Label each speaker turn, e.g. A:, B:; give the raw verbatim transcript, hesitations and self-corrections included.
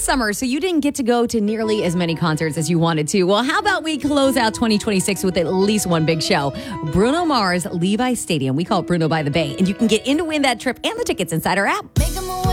A: summer, so you didn't get to go to nearly as many concerts as you wanted to. Well, how about we close out twenty twenty-six with at least one big show? Bruno Mars, Levi Stadium. We call it Bruno by the Bay. And you can get in to win that trip and the tickets inside our app.
B: Make a move.